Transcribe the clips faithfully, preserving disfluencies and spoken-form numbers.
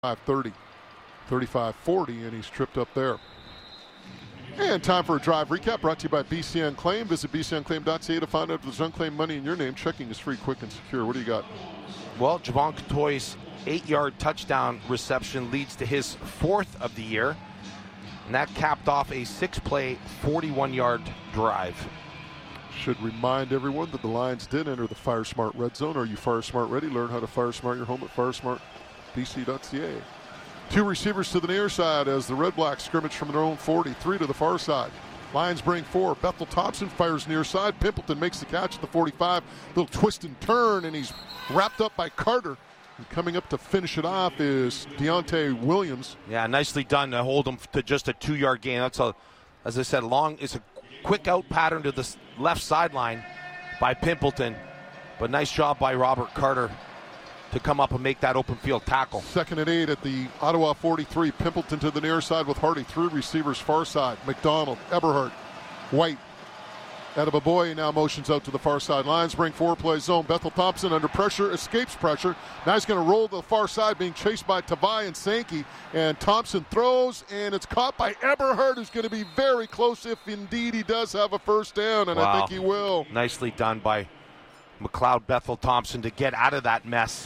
thirty, thirty-five forty, and he's tripped up there. And time for a drive recap brought to you by B C Unclaimed. Visit b c unclaimed dot c a to find out if there's unclaimed money in your name. Checking is free, quick, and secure. What do you got? Well, Javon Cotoy's eight-yard touchdown reception leads to his fourth of the year. And that capped off a six-play, forty-one-yard drive. Should remind everyone that the Lions did enter the FireSmart Red Zone. Are you FireSmart ready? Learn how to FireSmart your home at firesmart b c dot c a. Two receivers to the near side as the Red Blacks scrimmage from their own forty, three to the far side. Lions bring four. Bethel Thompson fires near side. Pimpleton makes the catch at the forty-five. Little twist and turn, and he's wrapped up by Carter. And coming up to finish it off is Deontay Williams. Yeah, nicely done to hold him to just a two-yard gain. That's a, as I said, long. It's a quick out pattern to the left sideline by Pimpleton, but nice job by Robert Carter to come up and make that open field tackle. Second and eight at the Ottawa forty-three. Pimpleton to the near side with Hardy. Three receivers far side. McDonald, Eberhardt, White. Adebaboye now motions out to the far side. Lions bring four, play zone. Bethel Thompson under pressure, escapes pressure. Now he's going to roll to the far side, being chased by Tavai and Sankey. And Thompson throws, and it's caught by Eberhardt, who's going to be very close if indeed he does have a first down, and wow. I think he will. Nicely done by McLeod Bethel Thompson to get out of that mess.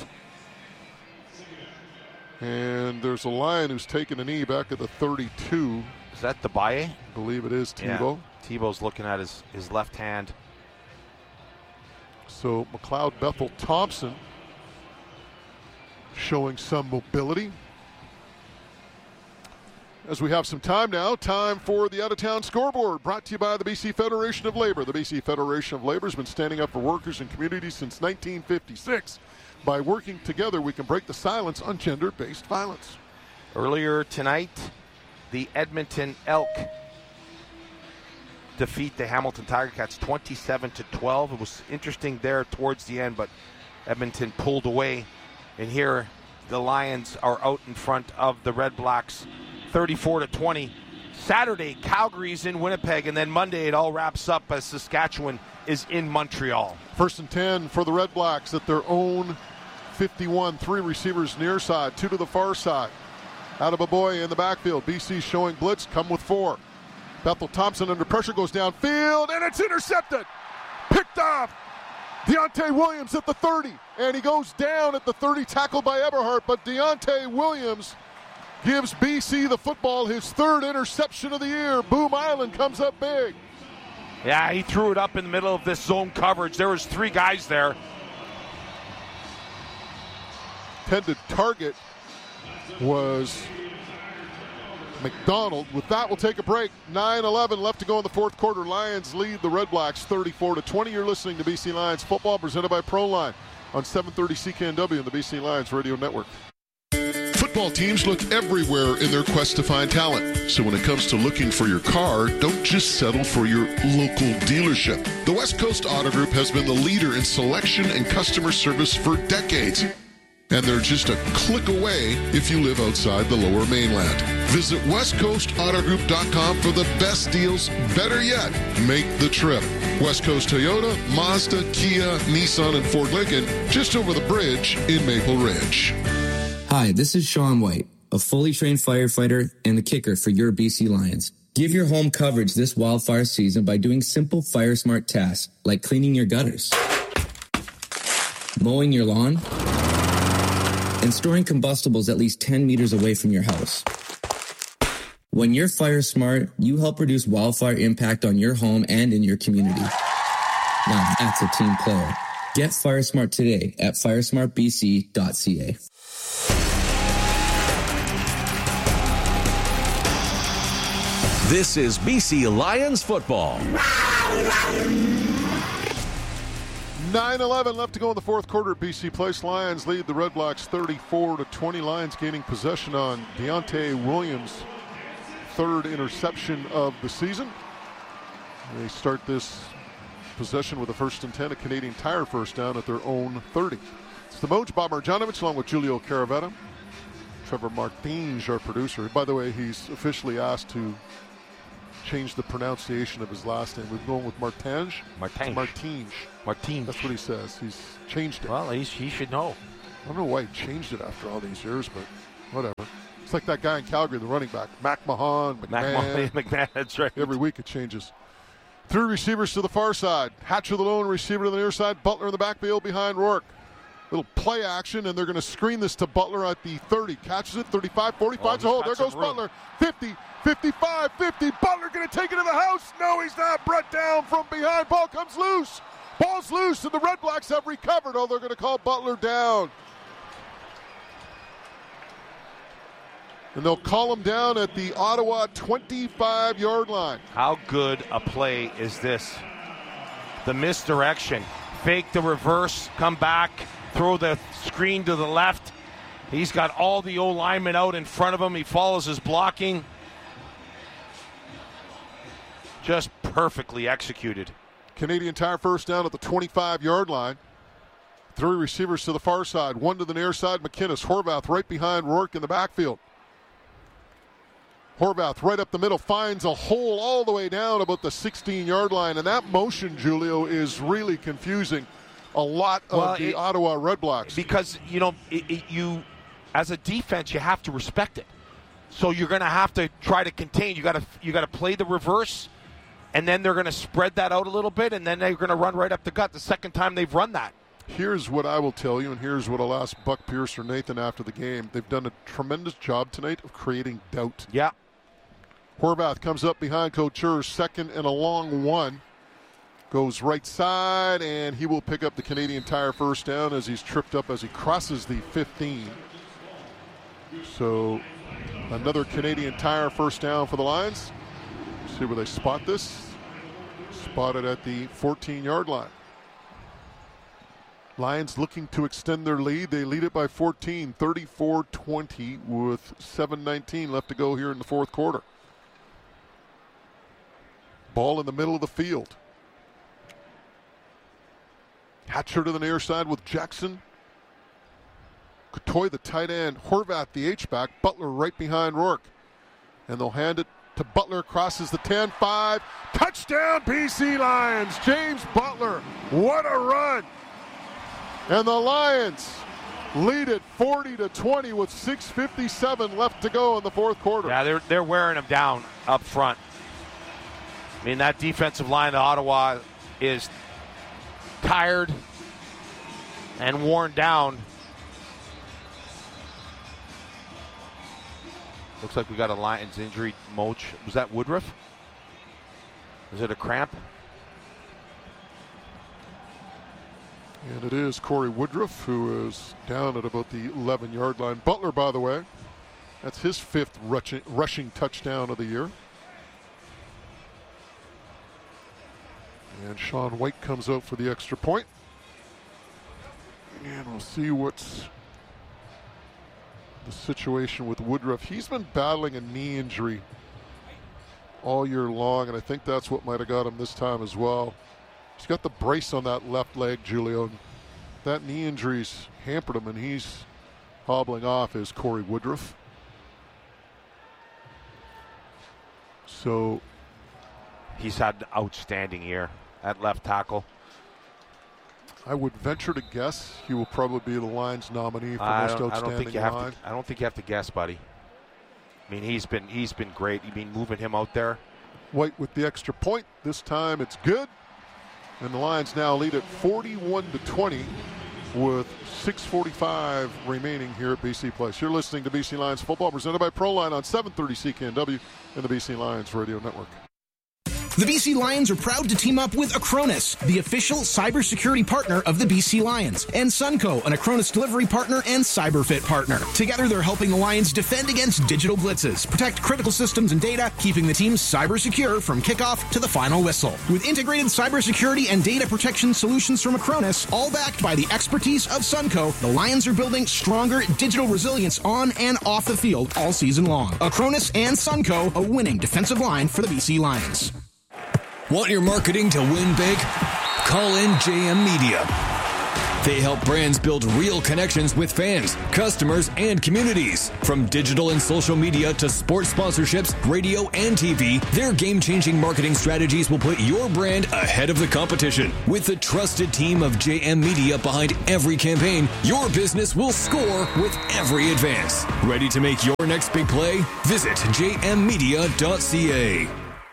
And there's a Lion who's taken a knee back at the thirty-two. Is that Debaye? I believe it is Tebow. Yeah. Tebow's looking at his, his left hand. So McLeod Bethel Thompson showing some mobility. As we have some time now, time for the out-of-town scoreboard, brought to you by the B C Federation of Labor. The B C Federation of Labor has been standing up for workers and communities since nineteen fifty-six. By working together, we can break the silence on gender-based violence. Earlier tonight, the Edmonton Elk defeat the Hamilton Tiger Cats twenty-seven to twelve. It was interesting there towards the end, but Edmonton pulled away. And here, the Lions are out in front of the Red Blacks thirty-four to twenty. Saturday, Calgary's in Winnipeg, and then Monday it all wraps up as Saskatchewan is in Montreal. First and ten for the Red Blacks at their own fifty-one. Three receivers near side, two to the far side. Adebaboye in the backfield. B C showing blitz, come with four. Bethel Thompson under pressure goes downfield, and it's intercepted. Picked off. Deontay Williams at the thirty, and he goes down at the thirty, tackled by Eberhardt, but Deontay Williams gives B C the football, his third interception of the year. Boom Island comes up big. Yeah, he threw it up in the middle of this zone coverage. There was three guys there. Intended target was McDonald. With that, we'll take a break. nine eleven left to go in the fourth quarter. Lions lead the Red Blacks thirty-four to twenty. You're listening to B C Lions football presented by Proline on seven thirty C K N W and the B C Lions Radio Network. Football teams look everywhere in their quest to find talent. So when it comes to looking for your car, don't just settle for your local dealership. The West Coast Auto Group has been the leader in selection and customer service for decades. And they're just a click away if you live outside the Lower Mainland. Visit west coast auto group dot com for the best deals. Better yet, make the trip. West Coast Toyota, Mazda, Kia, Nissan, and Ford Lincoln, just over the bridge in Maple Ridge. Hi, this is Sean White, a fully trained firefighter and the kicker for your B C Lions. Give your home coverage this wildfire season by doing simple fire-smart tasks like cleaning your gutters, mowing your lawn, and storing combustibles at least ten meters away from your house. When you're fire smart, you help reduce wildfire impact on your home and in your community. Now that's a team player. Get fire smart today at firesmart b c dot c a. This is B C Lions football. nine eleven left to go in the fourth quarter at B C Place. Lions lead the Red Blacks thirty-four to twenty. Lions gaining possession on Deontay Williams' third interception of the season. They start this possession with a first and ten, a Canadian Tire first down at their own thirty. It's the Moj, Bob Marjanovic, along with Julio Caravetta. Trevor Martinge, our producer. By the way, he's officially asked to change the pronunciation of his last name. We're going with Martinge. Martinge. Martinge. Martinge. That's what he says. He's changed it. Well, he, he should know. I don't know why he changed it after all these years, but whatever. It's like that guy in Calgary, the running back, McMahon, McMahon. McMahon, McMahon, that's right. Every week it changes. Three receivers to the far side. Hatcher the lone receiver to the near side. Butler in the backfield behind Rourke. Little play action, and they're going to screen this to Butler at the thirty. Catches it, thirty-five, forty, finds oh, a hole. There goes Butler. fifty, fifty-five, fifty. Butler going to take it to the house. No, he's not. Brett down from behind. Ball comes loose. Ball's loose, and the Red Blacks have recovered. Oh, they're going to call Butler down. And they'll call him down at the Ottawa twenty-five-yard line. How good a play is this? The misdirection. Fake the reverse, come back, throw the screen to the left. He's got all the O linemen out in front of him. He follows his blocking. Just perfectly executed. Canadian Tire first down at the twenty-five-yard line. Three receivers to the far side, one to the near side. McInnes, Horvath right behind Rourke in the backfield. Horvath right up the middle, finds a hole all the way down about the sixteen-yard line. And that motion, Julio, is really confusing a lot of well, the it, Ottawa Red Blacks. Because, you know, it, it, you, as a defense, you have to respect it. So you're going to have to try to contain. You got to you got to play the reverse, and then they're going to spread that out a little bit, and then they're going to run right up the gut the second time they've run that. Here's what I will tell you, and here's what I'll ask Buck Pierce or Nathan after the game. They've done a tremendous job tonight of creating doubt. Yeah. Horvath comes up behind Couture, second and a long one. Goes right side, and he will pick up the Canadian Tire first down as he's tripped up as he crosses the fifteen. So another Canadian Tire first down for the Lions. See where they spot this. Spotted at the fourteen-yard line. Lions looking to extend their lead. They lead it by fourteen, thirty-four twenty with seven nineteen left to go here in the fourth quarter. Ball in the middle of the field. Hatcher to the near side with Jackson. Couture, the tight end. Horvath, the H-back. Butler right behind Rourke. And they'll hand it to Butler. Crosses the ten five. Touchdown, B C Lions. James Butler. What a run. And the Lions lead it forty to twenty with six fifty-seven left to go in the fourth quarter. Yeah, they're, they're wearing them down up front. I mean, that defensive line of Ottawa is tired and worn down. Looks like we got a Lions injury. Moch. Was that Woodruff? Is it a cramp? And it is Corey Woodruff, who is down at about the eleven-yard line. Butler, by the way, that's his fifth rushing, rushing touchdown of the year. And Sean White comes out for the extra point. And we'll see what's the situation with Woodruff. He's been battling a knee injury all year long, and I think that's what might have got him this time as well. He's got the brace on that left leg, Julio. That knee injury's hampered him, and he's hobbling off as Corey Woodruff. So he's had an outstanding year at left tackle. I would venture to guess he will probably be the Lions nominee for I most don't, outstanding I don't think you have line. to, I don't think you have to guess, buddy. I mean, he's been he's been great. You mean moving him out there? White with the extra point. This time it's good. And the Lions now lead at forty-one to twenty with six forty-five remaining here at B C Place. You're listening to B C Lions football presented by Proline on seven thirty C K N W and the B C Lions Radio Network. The B C Lions are proud to team up with Acronis, the official cybersecurity partner of the B C Lions, and Sunco, an Acronis delivery partner and CyberFit partner. Together, they're helping the Lions defend against digital blitzes, protect critical systems and data, keeping the team cyber secure from kickoff to the final whistle. With integrated cybersecurity and data protection solutions from Acronis, all backed by the expertise of Sunco, the Lions are building stronger digital resilience on and off the field all season long. Acronis and Sunco, a winning defensive line for the B C Lions. Want your marketing to win big? Call in J M Media. They help brands build real connections with fans, customers, and communities. From digital and social media to sports sponsorships, radio, and T V, their game-changing marketing strategies will put your brand ahead of the competition. With the trusted team of J M Media behind every campaign, your business will score with every advance. Ready to make your next big play? Visit j m media dot c a.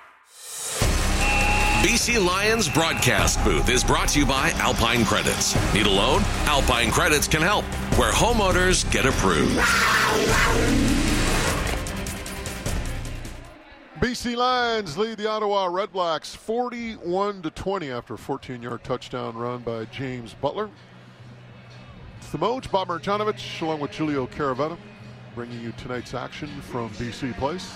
B C Lions broadcast booth is brought to you by Alpine Credits. Need a loan? Alpine Credits can help, where homeowners get approved. B C Lions lead the Ottawa Redblacks forty-one to twenty after a fourteen-yard touchdown run by James Butler. It's the Moj, Bob Marjanovic, along with Julio Caravetta, bringing you tonight's action from B C Place.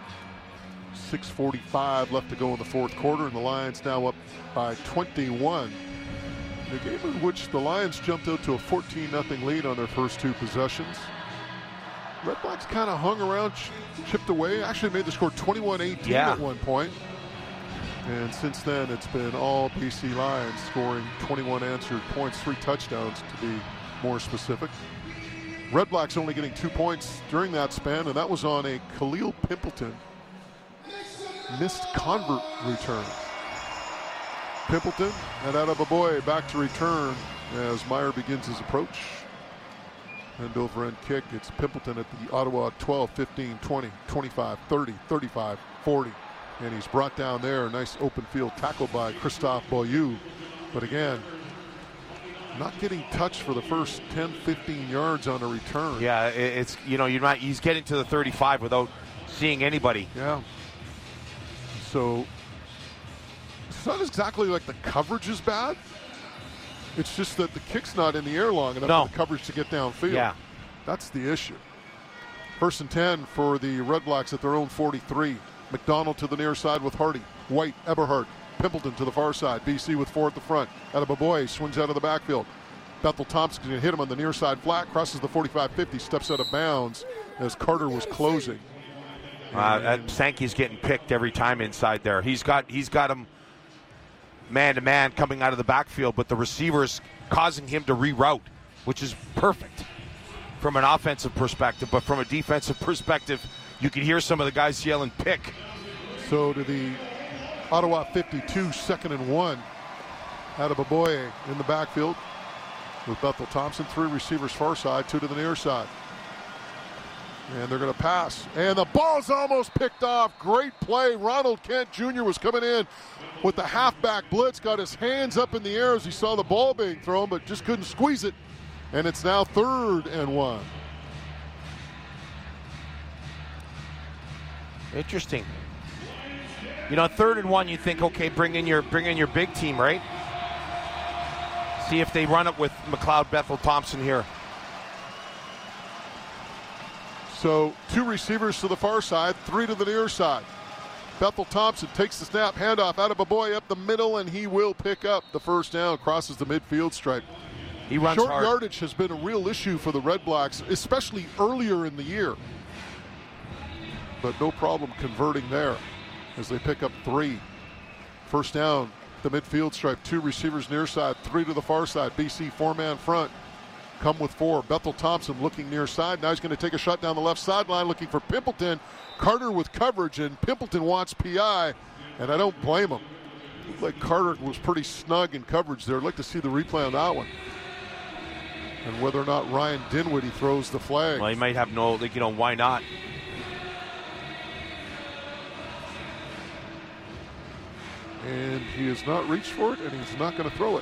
six forty-five left to go in the fourth quarter, and the Lions now up by twenty-one. In a game in which the Lions jumped out to a fourteen nothing lead on their first two possessions. Redblacks kind of hung around, ch- chipped away, actually made the score twenty-one eighteen yeah. at one point. And since then, it's been all B C Lions scoring twenty-one answered points, three touchdowns to be more specific. Redblacks only getting two points during that span, and that was on a Khalil Pimpleton missed convert return. Pimpleton and Adeboboye back to return as Meyer begins his approach. End over end kick. It's Pimpleton at the Ottawa twelve, fifteen, twenty, twenty-five, thirty, thirty-five, forty. And he's brought down there. Nice open field tackle by Christophe Beaulieu. But again, not getting touched for the first ten, fifteen yards on a return. Yeah, it's, you know, you're not, he's getting to the thirty-five without seeing anybody. Yeah. So it's not exactly like the coverage is bad. It's just that the kick's not in the air long enough no. for the coverage to get downfield. Yeah. That's the issue. First and ten for the Redblacks at their own forty-three. McDonald to the near side with Hardy. White, Eberhardt, Pimpleton to the far side. B C with four at the front. Adeboboye swings out of the backfield. Bethel Thompson going to hit him on the near side flat, crosses the forty-five fifty, steps out of bounds as Carter was closing. Uh, and Sankey's getting picked every time inside there. He's got he's got him man to man coming out of the backfield, but the receiver's causing him to reroute, which is perfect from an offensive perspective. But from a defensive perspective, you can hear some of the guys yelling pick. So to the Ottawa fifty-two, second and one. Adeboboye in the backfield with Bethel Thompson. Three receivers far side, two to the near side. And they're going to pass. And the ball's almost picked off. Great play. Ronald Kent Junior was coming in with the halfback blitz. Got his hands up in the air as he saw the ball being thrown, but just couldn't squeeze it. And it's now third and one. Interesting. You know, third and one, you think, okay, bring in your bring in your big team, right? See if they run it with McLeod, Bethel Thompson here. So two receivers to the far side, three to the near side. Bethel Thompson takes the snap, handoff, Adeboboye up the middle, and he will pick up the first down, crosses the midfield stripe. He runs Short hard. yardage has been a real issue for the Redblacks, especially earlier in the year. But no problem converting there as they pick up three. First down, the midfield stripe, two receivers near side, three to the far side. B C four-man front. Come with four. Bethel Thompson looking near side. Now he's going to take a shot down the left sideline looking for Pimpleton. Carter with coverage, and Pimpleton wants P I, and I don't blame him. Looked like Carter was pretty snug in coverage there. I'd like to see the replay on that one. And whether or not Ryan Dinwiddie throws the flag. Well, he might have no, like, you know, why not? And he has not reached for it, and he's not going to throw it.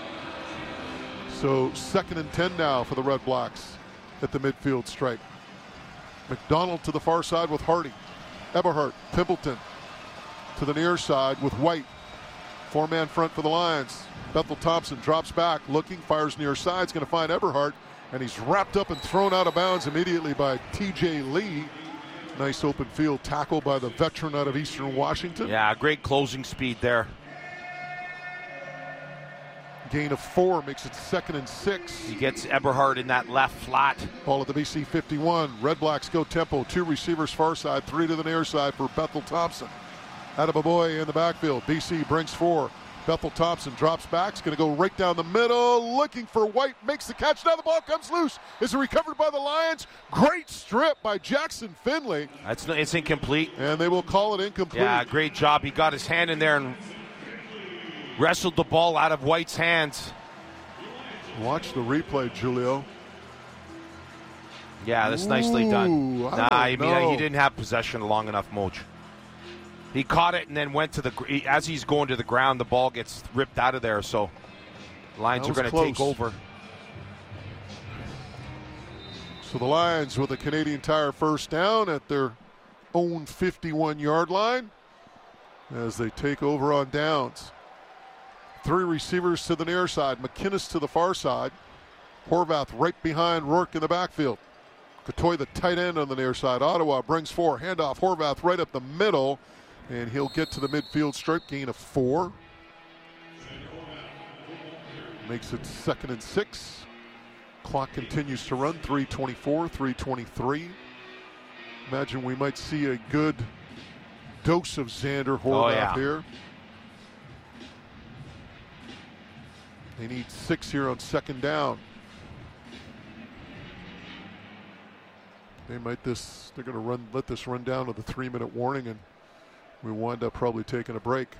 So second and ten now for the Redblacks at the midfield stripe. McDonald to the far side with Hardy. Eberhardt, Pimpleton to the near side with White. Four-man front for the Lions. Bethel Thompson drops back, looking, fires near side. He's going to find Eberhardt, and he's wrapped up and thrown out of bounds immediately by T J Lee. Nice open field tackle by the veteran out of Eastern Washington. Yeah, great closing speed there. Gain of four makes it second and six. He gets Eberhardt in that left flat. Ball at the B C fifty-one. Redblacks go tempo. Two receivers far side, three to the near side for Bethel Thompson. Adeboboye in the backfield. B C brings four. Bethel Thompson drops back. It's going to go right down the middle. Looking for White. Makes the catch. Now the ball comes loose. Is recovered by the Lions. Great strip by Jackson Finley. That's It's incomplete. And they will call it incomplete. Yeah, great job. He got his hand in there and wrestled the ball out of White's hands. Watch the replay, Julio. Yeah, that's nicely Ooh, done. I Nah, I mean, know. he didn't have possession long enough, Moj. He caught it and then went to the gr- as he's going to the ground, the ball gets ripped out of there. So Lions That are was going to take close. over. So the Lions with a Canadian Tire first down at their own fifty-one-yard line as they take over on downs. Three receivers to the near side. McInnes to the far side. Horvath right behind Rourke in the backfield. Katoy, the tight end, on the near side. Ottawa brings four. Handoff. Horvath right up the middle. And he'll get to the midfield stripe. Gain of four. Makes it second and six. Clock continues to run. three twenty-four, three twenty-three. Imagine we might see a good dose of Xander Horvath Oh, yeah. here. They need six here on second down. They might this. They're going to run. Let this run down to the three-minute warning, and we wind up probably taking a break.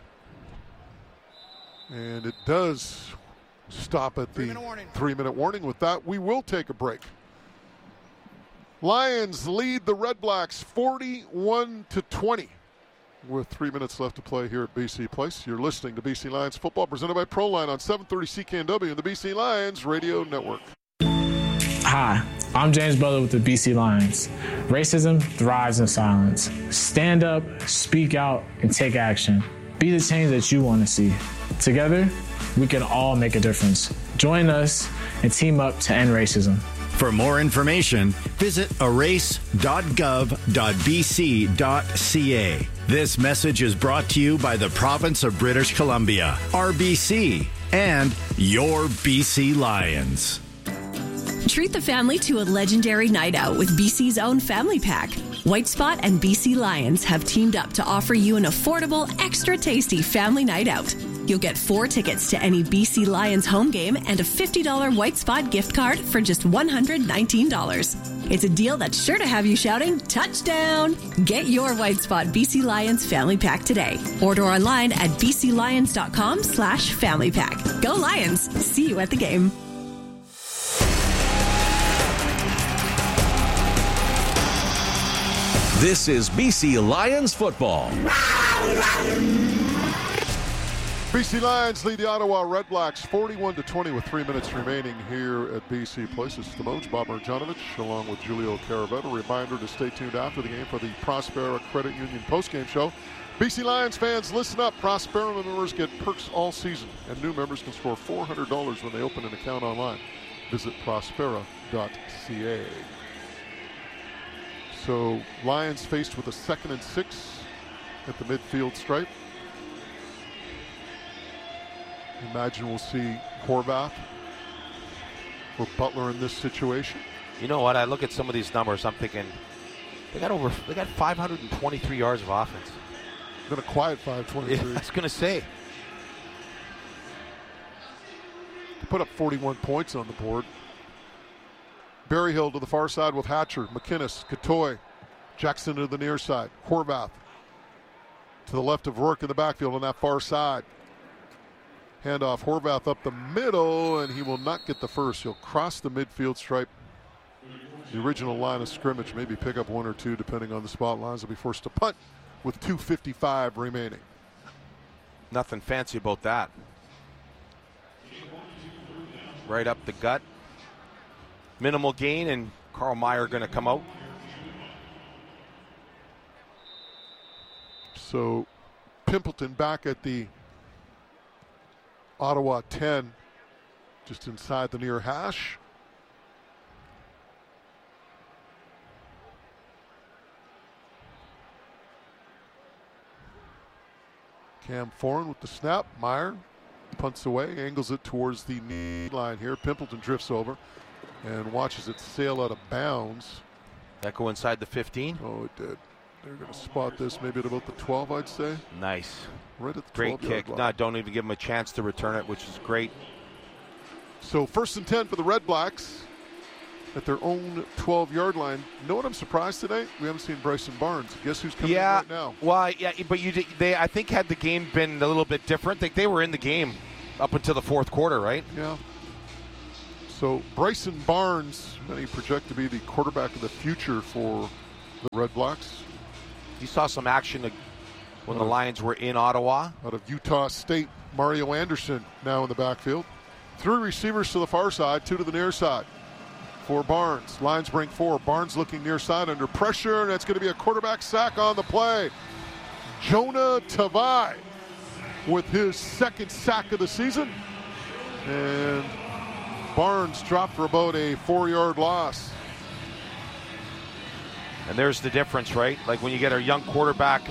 And it does stop at the Three-minute warning. three-minute warning. With that, we will take a break. Lions lead the Red Blacks forty-one to twenty. With three minutes left to play here at B C Place. You're listening to B C Lions football presented by Proline on seven thirty C K N W and the B C Lions Radio Network. Hi, I'm James Butler with the B C Lions. Racism thrives in silence. Stand up, speak out, and take action. Be the change that you want to see. Together, we can all make a difference. Join us and team up to end racism. For more information, visit erase dot gov dot b c dot c a. This message is brought to you by the Province of British Columbia, R B C, and your B C Lions. Treat the family to a legendary night out with B C's own Family Pack. White Spot and B C Lions have teamed up to offer you an affordable, extra tasty family night out. You'll get four tickets to any B C Lions home game and a fifty dollars White Spot gift card for just one hundred nineteen dollars. It's a deal that's sure to have you shouting, touchdown! Get your White Spot B C Lions Family Pack today. Order online at b c lions dot com slash family pack. Go Lions! See you at the game. This is B C Lions football. B C Lions lead the Ottawa Red Blacks forty-one to twenty with three minutes remaining here at B C Place. It's the Moj, Bob Marjanovic, along with Julio Caravetta. Reminder to stay tuned after the game for the Prospera Credit Union postgame show. B C Lions fans, listen up. Prospera members get perks all season, and new members can score four hundred dollars when they open an account online. Visit prospera dot c a. So Lions faced with a second and six at the midfield stripe. Imagine we'll see Horvath or Butler in this situation. You know what? I look at some of these numbers. I'm thinking they got over. They got five hundred twenty-three yards of offense. Been a quiet five twenty-three. Yeah, I was going to say. They put up forty-one points on the board. Berryhill to the far side with Hatcher, McInnes, Katoy, Jackson to the near side, Horvath to the left of Rourke in the backfield on that far side. Handoff, Horvath up the middle, and he will not get the first. He'll cross the midfield stripe. The original line of scrimmage, maybe pick up one or two depending on the spot. Lions will be forced to punt with two fifty-five remaining. Nothing fancy about that. Right up the gut. Minimal gain, and Carl Meyer going to come out. So Pimpleton back at the Ottawa ten, just inside the near hash. Cam Foran with the snap. Meyer punts away, angles it towards the knee line here. Pimpleton drifts over and watches it sail out of bounds. That go inside the fifteen? Oh, it did. They're going to spot this maybe at about the twelve, I'd say. Nice. Right at the Great kick. line. No, don't even give them a chance to return it, which is great. So first and ten for the Red Blacks at their own twelve-yard line. You know what I'm surprised today? We haven't seen Bryson Barnes. Guess who's coming yeah, in right now? Well, yeah, but you they I think had the game been a little bit different, they, they were in the game up until the fourth quarter, right? Yeah. So Bryson Barnes, many project to be the quarterback of the future for the Red Blacks. You saw some action when the Lions were in Ottawa. Out of Utah State, Mario Anderson now in the backfield. Three receivers to the far side, two to the near side. For Barnes. Lions bring four. Barnes looking near side under pressure, and it's going to be a quarterback sack on the play. Jonah Tavai with his second sack of the season. And Barnes dropped for about a four-yard loss. And there's the difference, right? Like when you get a young quarterback,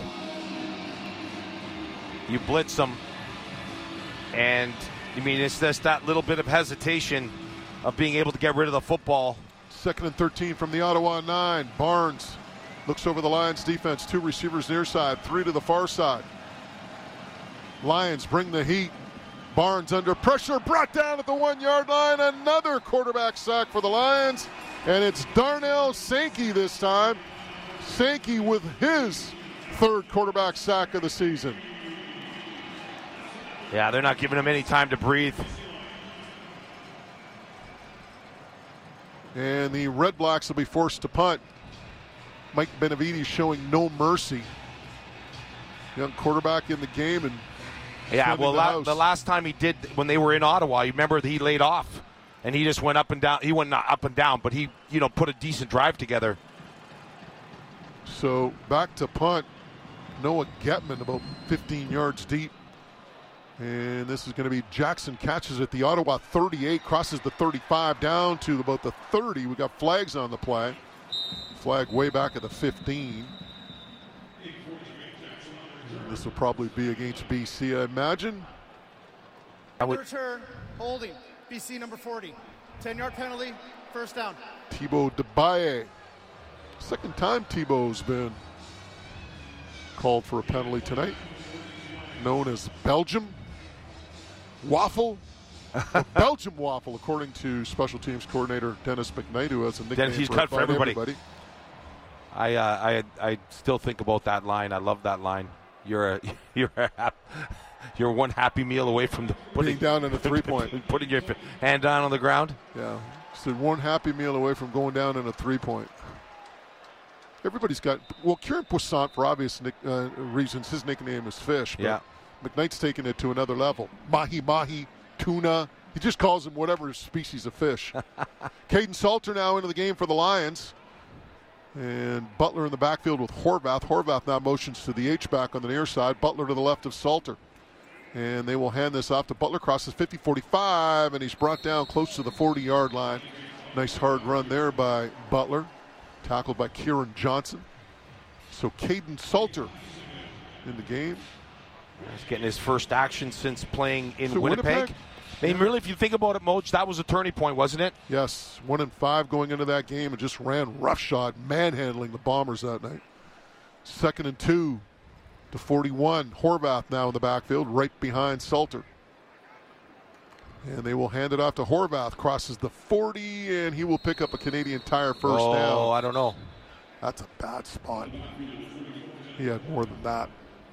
you blitz them, and I mean, it's just that little bit of hesitation of being able to get rid of the football. Second and thirteen from the Ottawa nine. Barnes looks over the Lions defense. Two receivers near side, three to the far side. Lions bring the heat. Barnes under pressure, brought down at the one-yard line. Another quarterback sack for the Lions. And it's Darnell Sankey this time. Sankey with his third quarterback sack of the season. Yeah, they're not giving him any time to breathe. And the Red Blacks will be forced to punt. Mike Benavides showing no mercy. Young quarterback in the game. and Yeah, well, the, la- the last time he did, when they were in Ottawa, you remember he laid off. And he just went up and down. He went not up and down, but he, you know, put a decent drive together. So back to punt. Noah Getman about fifteen yards deep. And this is going to be Jackson catches at the Ottawa thirty-eight, crosses the thirty-five down to about the thirty. We got flags on the play. Flag way back at the fifteen. And this will probably be against B C, I imagine. I would return, holding. B C number forty. ten-yard penalty, first down. Thibaut Debaye. Second time Thibaut's been called for a penalty tonight. Known as Belgium Waffle. Belgium Waffle, according to special teams coordinator Dennis McKnight, who has a nickname Dennis, he's for, cut for everybody. everybody. I, uh, I I still think about that line. I love that line. You're a you're a, you're one happy meal away from the putting down in a three-point. Putting your hand down on the ground. Yeah, so one happy meal away from going down in a three-point. Everybody's got well, Kieran Poissant, for obvious nick, uh, reasons, his nickname is Fish. But yeah, McKnight's taking it to another level. Mahi mahi, tuna. He just calls them whatever species of fish. Caden Salter now into the game for the Lions. And Butler in the backfield with Horvath. Horvath now motions to the H-back on the near side. Butler to the left of Salter. And they will hand this off to Butler. Crosses fifty forty-five, and he's brought down close to the forty-yard line. Nice hard run there by Butler. Tackled by Kieran Johnson. So Caden Salter in the game. He's getting his first action since playing in so Winnipeg. Winnipeg. I mean, really, if you think about it, Moj, that was a turning point, wasn't it? Yes, one and five going into that game, and just ran roughshod, manhandling the Bombers that night. Second and two to forty-one. Horvath now in the backfield, right behind Salter. And they will hand it off to Horvath. Crosses the forty, and he will pick up a Canadian Tire first oh, down. Oh, I don't know. That's a bad spot. He had more than that.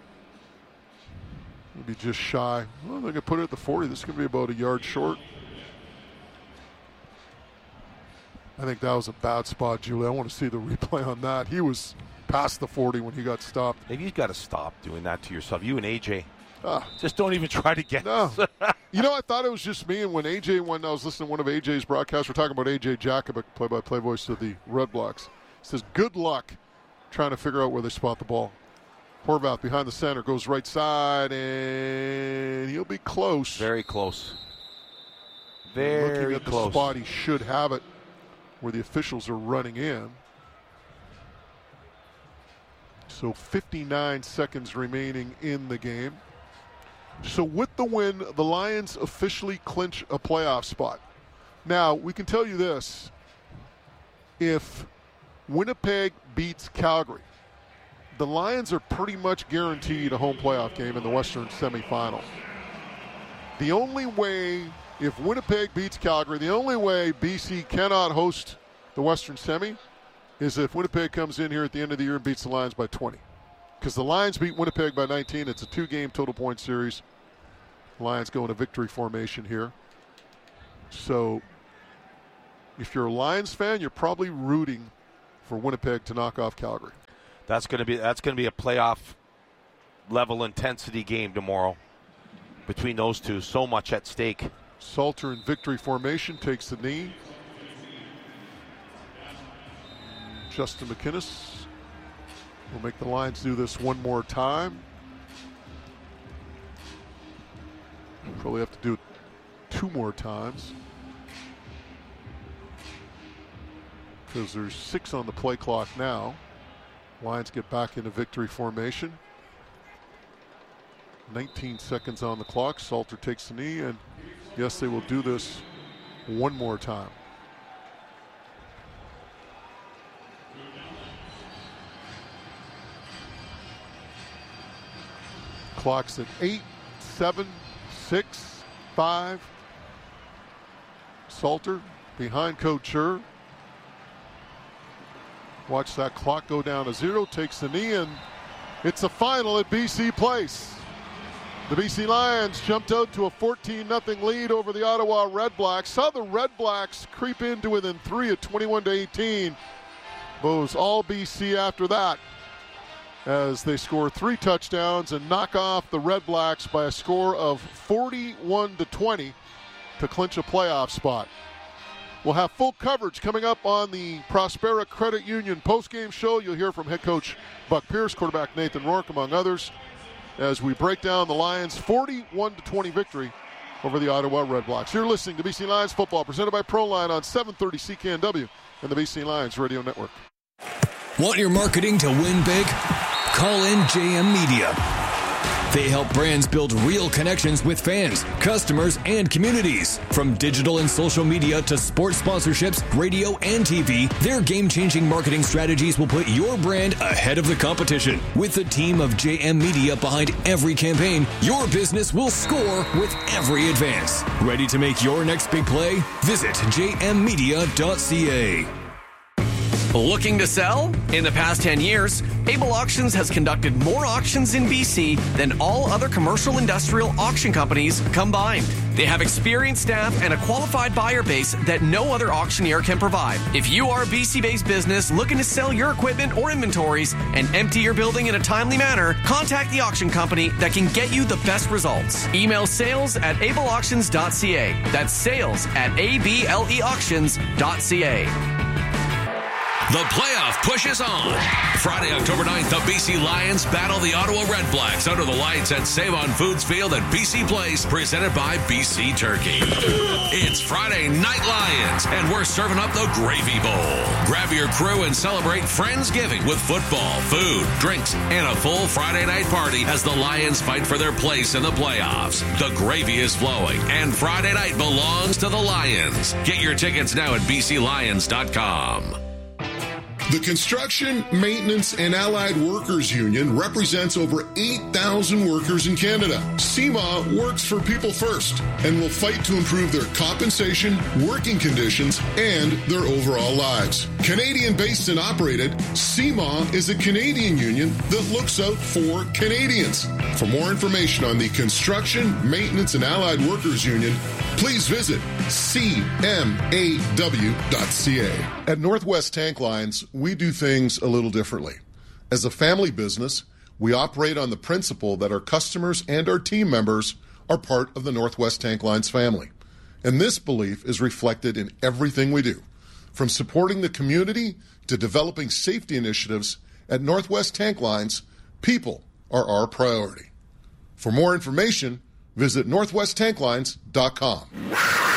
Maybe just shy. Well, they can put it at the forty. This is going to be about a yard short. I think that was a bad spot, Julie. I want to see the replay on that. He was past the forty when he got stopped. Maybe you've got to stop doing that to yourself. You and A J. Ah. Just don't even try to get No. You know, I thought it was just me, and when A J, when I was listening to one of A J's broadcasts, we're talking about A J Jakubik, play-by-play voice of the Red Blacks. He says, good luck trying to figure out where they spot the ball. Horvath behind the center, goes right side, and he'll be close. Very close. Very Looking at close. the spot, he should have it where the officials are running in. So fifty-nine seconds remaining in the game. So with the win, the Lions officially clinch a playoff spot. Now, we can tell you this. If Winnipeg beats Calgary, the Lions are pretty much guaranteed a home playoff game in the Western semifinal. The only way, if Winnipeg beats Calgary, the only way B C cannot host the Western semi is if Winnipeg comes in here at the end of the year and beats the Lions by twenty. Because the Lions beat Winnipeg by nineteen. It's a two-game total point series. Lions go in a victory formation here. So if you're a Lions fan, you're probably rooting for Winnipeg to knock off Calgary. That's going to be that's going to be a playoff level intensity game tomorrow between those two. So much at stake. Salter in victory formation takes the knee. Justin McInnes will make the Lions do this one more time. Probably have to do it two more times because there's six on the play clock now. Lions get back into victory formation. nineteen seconds on the clock. Salter takes the knee, and yes, they will do this one more time. Clock's at eight, seven, six, five. Salter behind Couture. Watch that clock go down to zero, takes the knee, and it's a final at B C Place. The B C Lions jumped out to a fourteen nothing lead over the Ottawa Red Blacks. Saw the Red Blacks creep into within three at twenty-one to eighteen. But it was all B C after that, as they score three touchdowns and knock off the Red Blacks by a score of forty-one to twenty to clinch a playoff spot. We'll have full coverage coming up on the Prospera Credit Union postgame show. You'll hear from head coach Buck Pierce, quarterback Nathan Rourke, among others, as we break down the Lions' forty-one to twenty victory over the Ottawa Red Blacks. You're listening to B C Lions football, presented by Proline on seven thirty C K N W and the B C Lions Radio Network. Want your marketing to win big? Call in J M Media. They help brands build real connections with fans, customers, and communities. From digital and social media to sports sponsorships, radio, and T V, their game-changing marketing strategies will put your brand ahead of the competition. With the team of J M Media behind every campaign, your business will score with every advance. Ready to make your next big play? Visit j m media dot c a. Looking to sell? In the past ten years, Able Auctions has conducted more auctions in B C than all other commercial industrial auction companies combined. They have experienced staff and a qualified buyer base that no other auctioneer can provide. If you are a B C-based business looking to sell your equipment or inventories and empty your building in a timely manner, contact the auction company that can get you the best results. Email sales at able auctions dot c a. That's sales at a b l e auctions dot c a. The playoff pushes on. Friday, October ninth, the B C Lions battle the Ottawa Red Blacks under the lights at Save-On Foods Field at B C Place, presented by B C Turkey. It's Friday Night Lions, and we're serving up the Gravy Bowl. Grab your crew and celebrate Friendsgiving with football, food, drinks, and a full Friday night party as the Lions fight for their place in the playoffs. The gravy is flowing, and Friday night belongs to the Lions. Get your tickets now at b c lions dot com. The Construction, Maintenance, and Allied Workers Union represents over eight thousand workers in Canada. C M A works for people first and will fight to improve their compensation, working conditions, and their overall lives. Canadian-based and operated, C M A is a Canadian union that looks out for Canadians. For more information on the Construction, Maintenance, and Allied Workers Union, please visit c m a w dot c a. At Northwest Tank Lines, we do things a little differently. As a family business, we operate on the principle that our customers and our team members are part of the Northwest Tank Lines family. And this belief is reflected in everything we do. From supporting the community to developing safety initiatives, at Northwest Tank Lines, people are our priority. For more information, visit northwest tank lines dot com.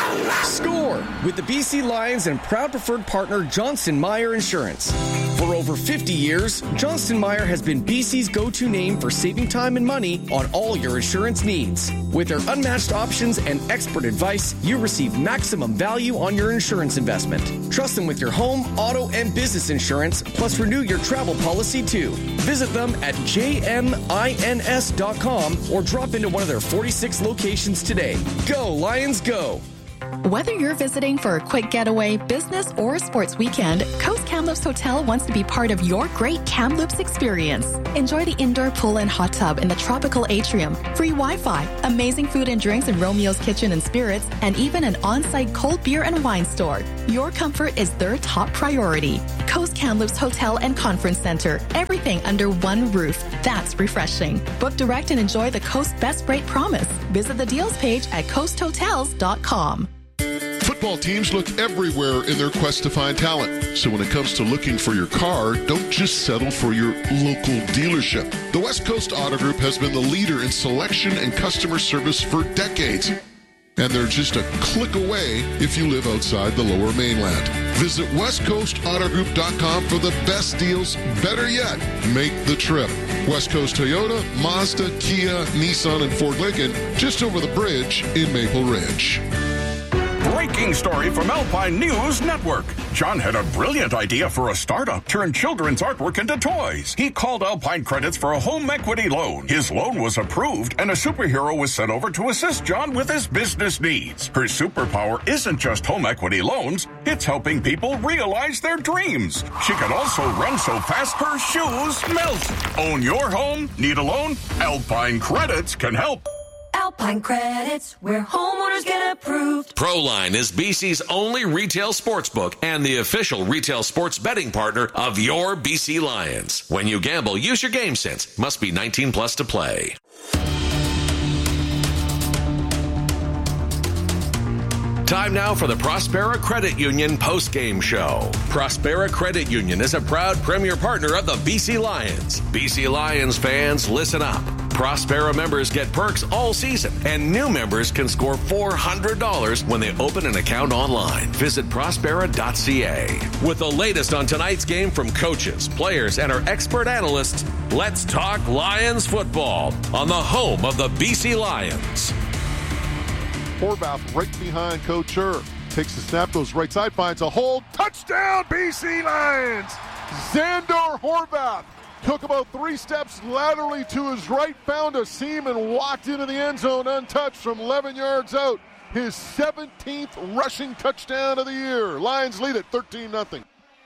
Score with the B C Lions and proud preferred partner Johnston Meyer Insurance. For over fifty years, Johnston Meyer has been B C's go-to name for saving time and money on all your insurance needs. With their unmatched options and expert advice, you receive maximum value on your insurance investment. Trust them with your home, auto, and business insurance, plus renew your travel policy too. Visit them at j m i n s dot com or drop into one of their forty-six locations today. Go, Lions, go! Whether you're visiting for a quick getaway, business, or a sports weekend, Coast Kamloops Hotel wants to be part of your great Kamloops experience. Enjoy the indoor pool and hot tub in the tropical atrium, free Wi-Fi, amazing food and drinks in Romeo's Kitchen and Spirits, and even an on-site cold beer and wine store. Your comfort is their top priority. Coast Kamloops Hotel and Conference Center, everything under one roof. That's refreshing. Book direct and enjoy the Coast Best Rate Promise. Visit the deals page at coast hotels dot com. Football teams look everywhere in their quest to find talent. So when it comes to looking for your car, don't just settle for your local dealership. The West Coast Auto Group has been the leader in selection and customer service for decades. And they're just a click away if you live outside the Lower Mainland. Visit west coast auto group dot com for the best deals. Better yet, make the trip. West Coast Toyota, Mazda, Kia, Nissan, and Ford Lincoln, just over the bridge in Maple Ridge. Breaking story from Alpine News Network. John had a brilliant idea for a startup. Turn children's artwork into toys. He called Alpine Credits for a home equity loan. His loan was approved, and a superhero was sent over to assist John with his business needs. Her superpower isn't just home equity loans. It's helping people realize their dreams. She can also run so fast her shoes melt. Own your home? Need a loan? Alpine Credits can help. Alpine Credits, where homeowners get approved. Proline is B C's only retail sports book and the official retail sports betting partner of your B C Lions. When you gamble, use your game sense. Must be nineteen plus to play. Time now for the Prospera Credit Union post-game show. Prospera Credit Union is a proud premier partner of the B C Lions. B C Lions fans, listen up. Prospera members get perks all season, and new members can score four hundred dollars when they open an account online. Visit prospera dot c a. With the latest on tonight's game from coaches, players, and our expert analysts, let's talk Lions football on the home of the B C Lions. Horvath right behind Coach Ur. Takes the snap, goes right side, finds a hole. Touchdown, B C Lions! Xander Horvath took about three steps laterally to his right, found a seam, and walked into the end zone untouched from eleven yards out. His seventeenth rushing touchdown of the year. Lions lead at thirteen nothing.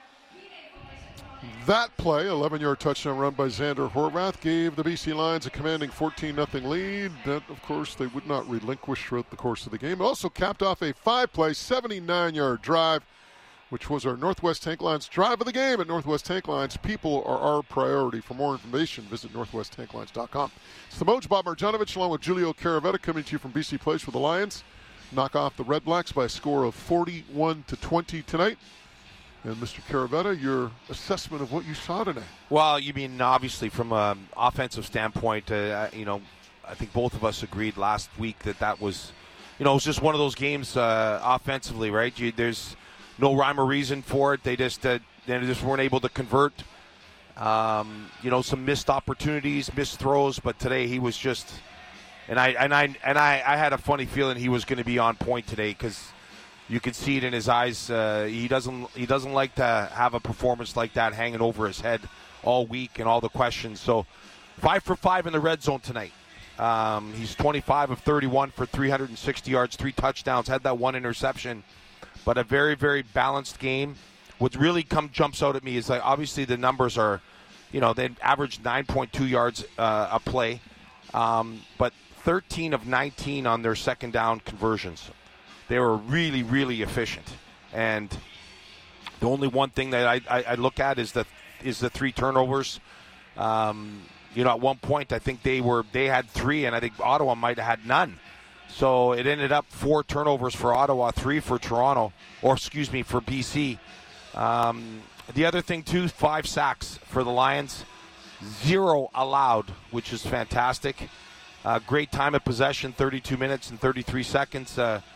That play, eleven-yard touchdown run by Xander Horvath, gave the B C Lions a commanding fourteen nothing lead. That, of course, they would not relinquish throughout the course of the game. It also capped off a five-play, seventy-nine-yard drive, which was our Northwest Tank Lines drive of the game at Northwest Tank Lines. People are our priority. For more information, visit northwest tank lines dot com. It's the Moj Bob Marjanovic along with Julio Caravetta coming to you from B C Place with the Lions. Knock off the Red Blacks by a score of forty-one to twenty tonight. And Mister Caravetta, your assessment of what you saw tonight. Well, you mean obviously from an offensive standpoint, uh, you know, I think both of us agreed last week that that was, you know, it was just one of those games uh, offensively, right? You, there's no rhyme or reason for it. They just uh, they just weren't able to convert. Um, you know, some missed opportunities, missed throws, but today he was just, and I and I and I, I had a funny feeling he was going to be on point today because you could see it in his eyes. Uh, he doesn't he doesn't like to have a performance like that hanging over his head all week and all the questions. So five for five in the red zone tonight. Um, he's twenty-five of thirty-one for three hundred sixty yards, three touchdowns, had that one interception. But a very, very balanced game. What really come jumps out at me is like obviously the numbers are, you know, they averaged nine point two yards uh, a play, um, but thirteen of nineteen on their second down conversions. They were really, really efficient. And the only one thing that I, I, I look at is the is the three turnovers. Um, you know, at one point I think they were they had three, and I think Ottawa might have had none. So it ended up four turnovers for Ottawa, three for Toronto, or excuse me, for B C. Um, the other thing, too, five sacks for the Lions, zero allowed, which is fantastic. Uh, great time of possession, thirty-two minutes and thirty-three seconds. Uh,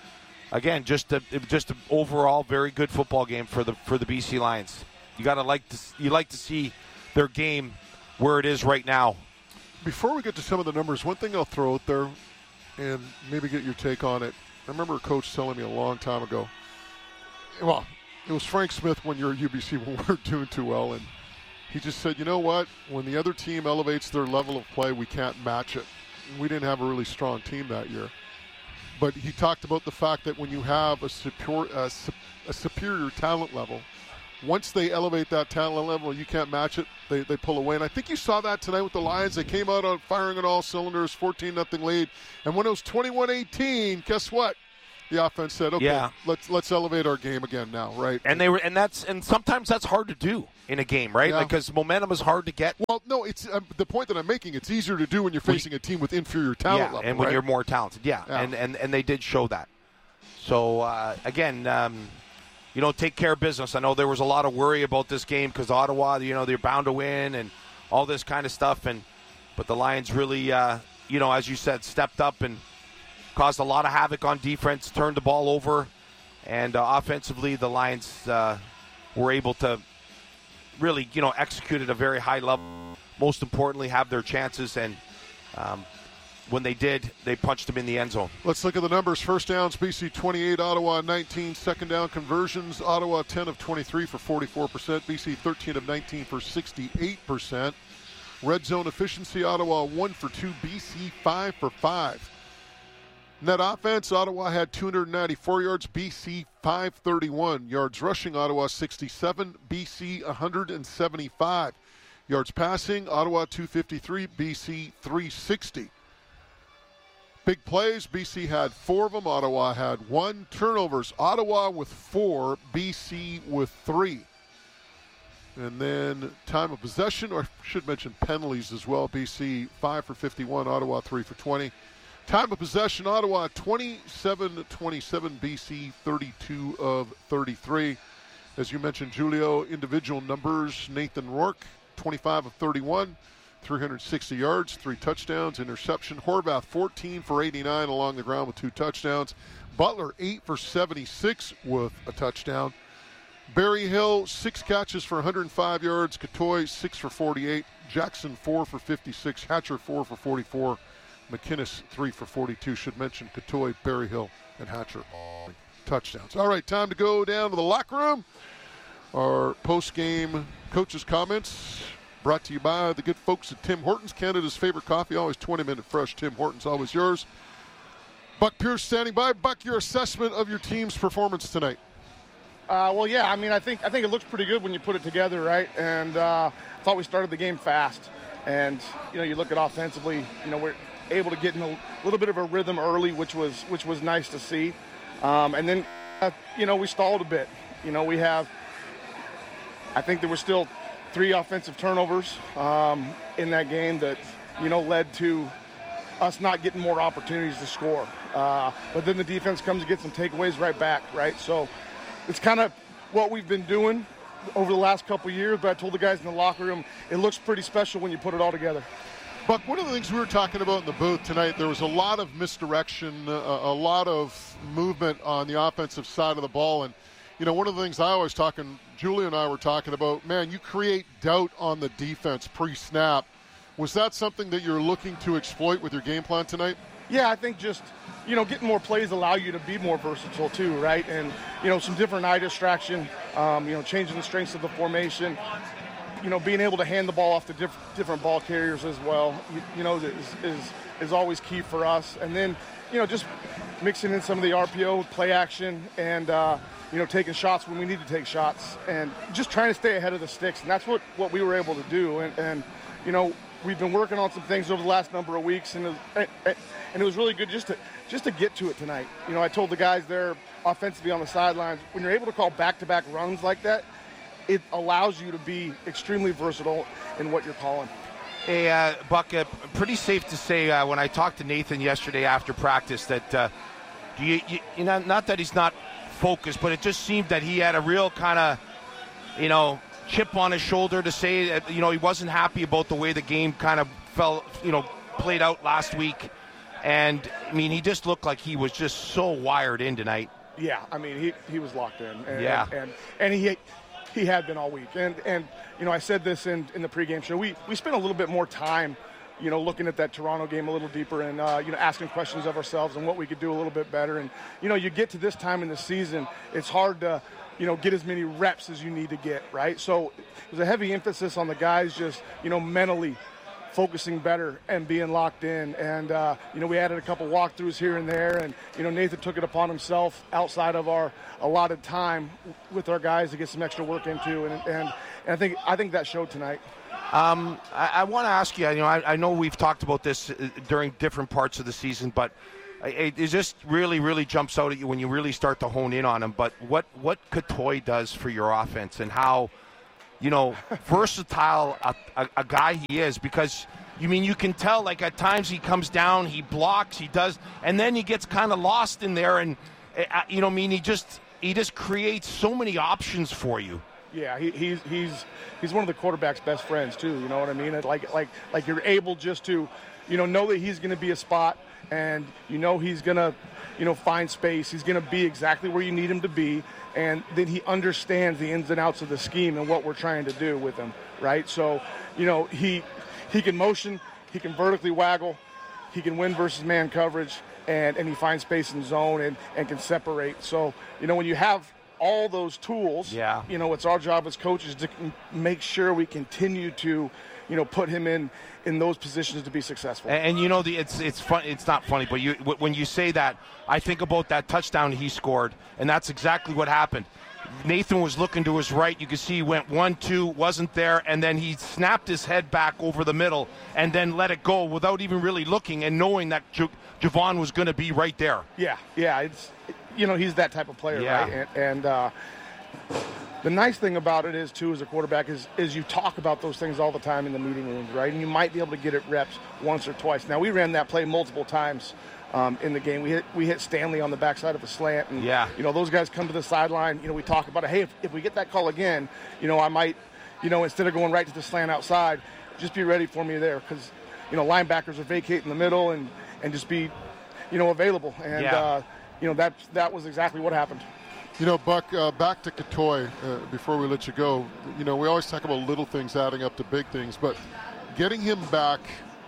again, just a just an overall very good football game for the for the B C Lions. You got to like to you like to see their game where it is right now. Before we get to some of the numbers, one thing I'll throw out there, and maybe get your take on it. I remember a coach telling me a long time ago. Well, it was Frank Smith when you're at U B C when we weren't doing too well, and he just said, you know what? When the other team elevates their level of play, we can't match it. We didn't have a really strong team that year. But he talked about the fact that when you have a superior, a, a superior talent level, once they elevate that talent level, you can't match it, they, they pull away. And I think you saw that tonight with the Lions. They came out on firing on all cylinders, fourteen nothing lead. And when it was twenty-one eighteen, guess what? The offense said, okay, yeah. let's let's elevate our game again now, right? And they were, and that's and sometimes that's hard to do in a game, right? Yeah. Because momentum is hard to get. Well, no, it's uh, the point that I'm making. It's easier to do when you're facing a team with inferior talent yeah, level, and when right? you're more talented, yeah. yeah. And, and and they did show that. So uh, again, um, you know, take care of business. I know there was a lot of worry about this game because Ottawa, you know, they're bound to win and all this kind of stuff, and but the Lions really, uh, you know, as you said, stepped up and caused a lot of havoc on defense, turned the ball over, and uh, offensively, the Lions uh, were able to really, you know, execute at a very high level. Most importantly, have their chances, and um, when they did, they punched them in the end zone. Let's look at the numbers. First downs, B C twenty-eight, Ottawa nineteen. Second down conversions, Ottawa ten of twenty-three for forty-four percent. B C thirteen of nineteen for sixty-eight percent. Red zone efficiency, Ottawa one for two, B C five for five. Net offense, Ottawa had two hundred ninety-four yards, B C five thirty-one. Yards rushing, Ottawa sixty-seven, B C one hundred seventy-five. Yards passing, Ottawa two fifty-three, B C three sixty. Big plays, B C had four of them, Ottawa had one. Turnovers, Ottawa with four, B C with three. And then time of possession, or I should mention penalties as well, B C five for fifty-one, Ottawa three for twenty. Time of possession, Ottawa twenty-seven twenty-seven, B C thirty-two of thirty-three. As you mentioned, Julio, individual numbers, Nathan Rourke, twenty-five of thirty-one, three hundred sixty yards, three touchdowns, interception. Horvath, fourteen for eighty-nine along the ground with two touchdowns. Butler, eight for seventy-six with a touchdown. Barry Hill, six catches for one hundred five yards. Katoy, six for forty-eight. Jackson, four for fifty-six. Hatcher, four for forty-four. McInnes, three for forty-two. Should mention Katoy, Berryhill, and Hatcher. Touchdowns. All right, time to go down to the locker room. Our post-game coaches' comments brought to you by the good folks at Tim Hortons, Canada's favorite coffee, always twenty-minute fresh. Tim Hortons, always yours. Buck Pierce standing by. Buck, your assessment of your team's performance tonight. Uh, well, yeah, I mean, I think I think it looks pretty good when you put it together, right? And uh, I thought we started the game fast. And, you know, you look at offensively, you know, we're able to get in a little bit of a rhythm early, which was which was nice to see. Um, and then, uh, you know, we stalled a bit. You know, we have, I think there were still three offensive turnovers um, in that game that, you know, led to us not getting more opportunities to score. Uh, but then the defense comes and gets some takeaways right back, right? So it's kind of what we've been doing over the last couple of years, but I told the guys in the locker room, it looks pretty special when you put it all together. Buck, one of the things we were talking about in the booth tonight, there was a lot of misdirection, uh, a lot of movement on the offensive side of the ball. And, you know, one of the things I always talk, and Julie and I were talking about, man, you create doubt on the defense pre-snap. Was that something that you're looking to exploit with your game plan tonight? Yeah, I think just, you know, getting more plays allow you to be more versatile too, right? And, you know, some different eye distraction, um, you know, changing the strengths of the formation, you know, being able to hand the ball off to diff- different ball carriers as well, you, you know, is, is is always key for us. And then, you know, just mixing in some of the R P O, play action, and, uh, you know, taking shots when we need to take shots, and just trying to stay ahead of the sticks. And that's what, what we were able to do. And, and, you know, we've been working on some things over the last number of weeks, and it, was, and it was really good just to just to get to it tonight. You know, I told the guys there offensively on the sidelines, when you're able to call back-to-back runs like that, it allows you to be extremely versatile in what you're calling. Hey, uh, Buck, uh, pretty safe to say uh, when I talked to Nathan yesterday after practice that, uh, you, you, you know, not that he's not focused, but it just seemed that he had a real kind of, you know, chip on his shoulder to say that, you know, he wasn't happy about the way the game kind of fell, you know, played out last week. And, I mean, he just looked like he was just so wired in tonight. Yeah, I mean, he, he was locked in. And, yeah. And, and, and he he had been all week. And, and you know, I said this in, in the pregame show. We, we spent a little bit more time, you know, looking at that Toronto game a little deeper and, uh, you know, asking questions of ourselves and what we could do a little bit better. And, you know, you get to this time in the season, it's hard to, you know, get as many reps as you need to get, right? So there's a heavy emphasis on the guys just, you know, mentally focusing better and being locked in. And, uh, you know, we added a couple walkthroughs here and there. And, you know, Nathan took it upon himself outside of our allotted time with our guys to get some extra work into. And, and, and I think I think that showed tonight. Um, I, I want to ask you, you know, I, I know we've talked about this during different parts of the season, but it, it just really, really jumps out at you when you really start to hone in on him. But what, what Catoy does for your offense and how, you know, versatile a, a, a guy he is, because, you mean, you can tell, like, at times he comes down, he blocks, he does, and then he gets kind of lost in there, and, uh, you know, I mean, he just he just creates so many options for you. Yeah, he, he's he's he's one of the quarterback's best friends too. You know what I mean? Like like like you're able just to, you know, know that he's going to be a spot, and you know he's going to, you know, find space. He's going to be exactly where you need him to be, and then he understands the ins and outs of the scheme and what we're trying to do with him, right? So, you know, he he can motion, he can vertically waggle, he can win versus man coverage, and and he finds space in zone and and can separate. So, you know, when you have all those tools, yeah. you know, it's our job as coaches to make sure we continue to, you know, put him in in those positions to be successful. And, and you know, the, it's it's fun. It's not funny, but you when you say that, I think about that touchdown he scored, and that's exactly what happened. Nathan was looking to his right. You could see he went one, two, wasn't there, and then he snapped his head back over the middle and then let it go without even really looking and knowing that J- Javon was going to be right there. Yeah, yeah, it's. You know, he's that type of player, yeah. right? And, and uh, the nice thing about it is, too, as a quarterback, is is you talk about those things all the time in the meeting rooms, right? And you might be able to get it reps once or twice. Now, we ran that play multiple times um, in the game. We hit we hit Stanley on the backside of a slant, and yeah. you know, those guys come to the sideline. You know, we talk about it. Hey, if, if we get that call again, you know, I might, you know, instead of going right to the slant outside, just be ready for me there, because you know, linebackers are vacating the middle and and just be, you know, available. And yeah. uh, you know, that that was exactly what happened. You know, Buck, uh, back to Catoy uh, before we let you go. You know, we always talk about little things adding up to big things, but getting him back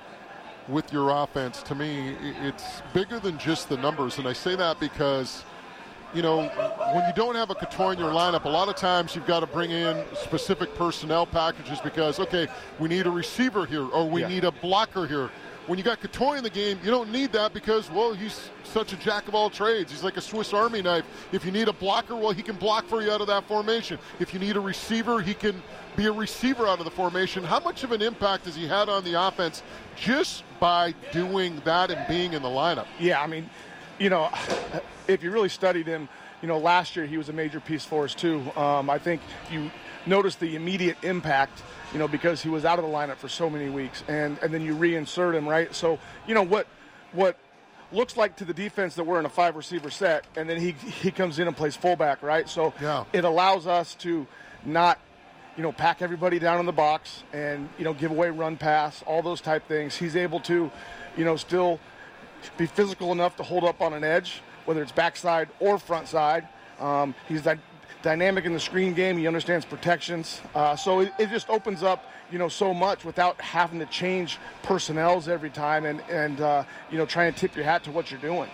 with your offense, to me, it's bigger than just the numbers. And I say that because, you know, when you don't have a Catoy in your lineup, a lot of times you've got to bring in specific personnel packages because, okay, we need a receiver here or we yeah. need a blocker here. When you got Catoy in the game, you don't need that because, well, he's such a jack of all trades. He's like a Swiss Army knife. If you need a blocker, well, he can block for you out of that formation. If you need a receiver, he can be a receiver out of the formation. How much of an impact has he had on the offense just by doing that and being in the lineup? Yeah, I mean, you know, if you really studied him, you know, last year he was a major piece for us too. Um, I think you notice the immediate impact, you know, because he was out of the lineup for so many weeks, and, and then you reinsert him, right? So, you know, what what looks like to the defense that we're in a five-receiver set, and then he he comes in and plays fullback, right? So yeah. it allows us to not, you know, pack everybody down in the box and, you know, give away run pass, all those type things. He's able to, you know, still be physical enough to hold up on an edge, whether it's backside or front side. Um, he's that dynamic in the screen game. He understands protections. Uh, so it, it just opens up, you know, so much without having to change personnels every time and, and uh, you know, try and tip your hat to what you're doing.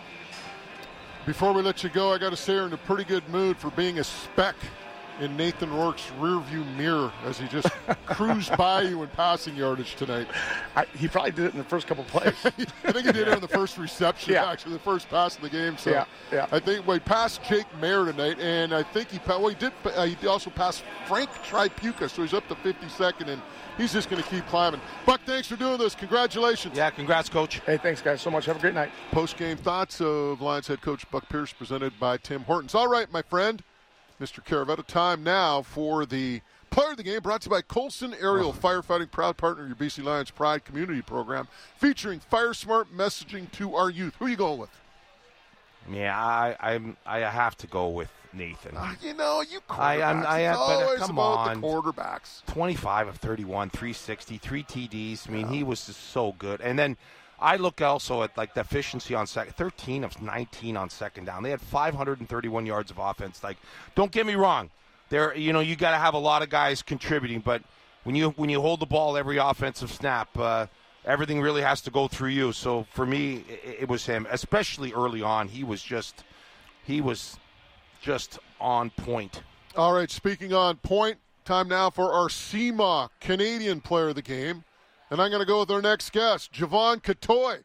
Before we let you go, I got to say you're in a pretty good mood for being a speck in Nathan Rourke's rearview mirror as he just cruised by you in passing yardage tonight. I, he probably did it in the first couple plays. I think he did it on the first reception, yeah. actually, the first pass of the game. So yeah, yeah. I think well, he passed Jake Mayer tonight, and I think he well, he did. Uh, he also passed Frank Tripucka, so he's up to fifty-second, and he's just going to keep climbing. Buck, thanks for doing this. Congratulations. Yeah, congrats, Coach. Hey, thanks, guys, so much. Have a great night. Post-game thoughts of Lions head coach Buck Pierce, presented by Tim Hortons. All right, my friend. Mister Caravetta, time now for the player of the game, brought to you by Colson Aerial oh. Firefighting, proud partner of your B C Lions Pride Community Program, featuring fire smart messaging to our youth. Who are you going with? Yeah, I I'm, I have to go with Nathan. Uh, you know, you quarterbacks, I, I'm, I, it's but, always come about on. the quarterbacks. twenty-five of thirty-one, three sixty, three T Ds. I mean, yeah. he was just so good. And then I look also at like the efficiency on second, thirteen of nineteen on second down. They had five hundred thirty-one yards of offense. Like, don't get me wrong, there, you know, you got to have a lot of guys contributing, but when you when you hold the ball every offensive snap, uh, everything really has to go through you. So for me, it, it was him, especially early on. He was just, he was just on point. All right, speaking on point, time now for our C M A C Canadian player of the game. And I'm going to go with our next guest, Jevon Cottoy.